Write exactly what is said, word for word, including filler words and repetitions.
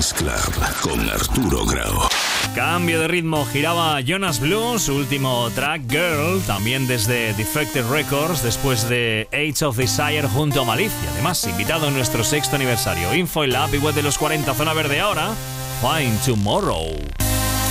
Dance Club con Arturo Grau. Cambio de ritmo, giraba Jonas Blue, su último track Girl, también desde Defected Records, después de Age of Desire junto a Malicia. Además, invitado en nuestro sexto aniversario. Info en la app y web de los cuarenta, Zona Verde ahora, Find Tomorrow.